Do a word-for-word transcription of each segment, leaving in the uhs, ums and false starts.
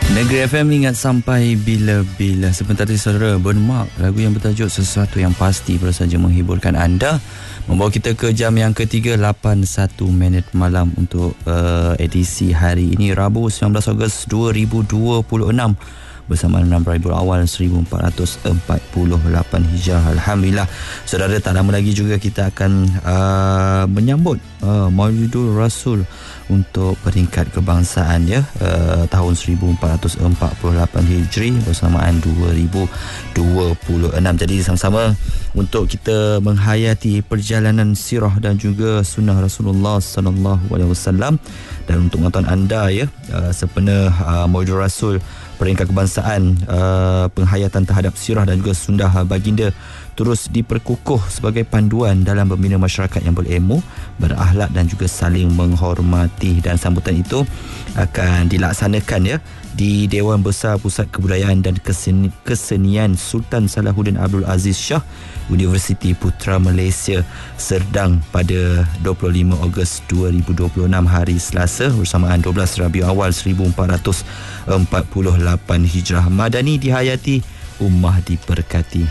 Negeri F M ingat sampai bila-bila. Sebentar tadi saudara Bermak, lagu yang bertajuk Sesuatu Yang Pasti baru saja menghiburkan anda, membawa kita ke jam yang ketiga, lapan satu minit malam untuk uh, edisi hari ini, Rabu sembilan belas Ogos dua ribu dua puluh enam, bersama enam Rabiul Awal seribu empat ratus empat puluh lapan Hijrah. Alhamdulillah saudara, tak lama lagi juga kita akan uh, menyambut uh, Maulidul Rasul untuk peringkat kebangsaan ya, uh, tahun seribu empat ratus empat puluh lapan Hijri bersamaan dua ribu dua puluh enam. Jadi sama-sama untuk kita menghayati perjalanan sirah dan juga sunnah Rasulullah sallallahu alaihi wasallam. Dan untuk pengetahuan anda ya, uh, sempena uh, Maulidul Rasul, peringkat kebangsaan, uh, penghayatan terhadap sirah dan juga sunnah baginda terus diperkukuh sebagai panduan dalam membina masyarakat yang berilmu, berakhlak dan juga saling menghormati. Dan sambutan itu akan dilaksanakan ya di Dewan Besar Pusat Kebudayaan dan Keseni, Kesenian Sultan Salahuddin Abdul Aziz Shah, Universiti Putra Malaysia, Serdang pada dua puluh lima Ogos dua ribu dua puluh enam hari Selasa bersamaan dua belas Rabiul Awal seribu empat ratus empat puluh lapan Hijrah. Madani dihayati, ummah diberkati.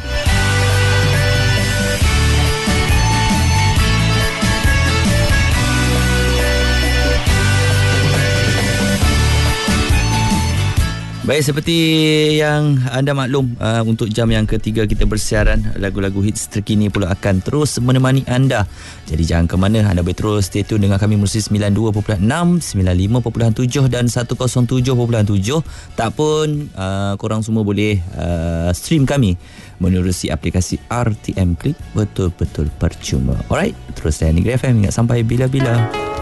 Baik, seperti yang anda maklum, uh, untuk jam yang ketiga kita bersiaran, lagu-lagu hits terkini pula akan terus menemani anda. Jadi jangan ke mana, anda boleh terus stay tune dengan kami melalui sembilan puluh dua perpuluhan enam, sembilan puluh lima perpuluhan tujuh dan seratus tujuh perpuluhan tujuh. Tak pun uh, korang semua boleh uh, stream kami menerusi aplikasi R T M Klik, betul-betul percuma. Alright, terus saya Negeri F M, ingat sampai bila-bila.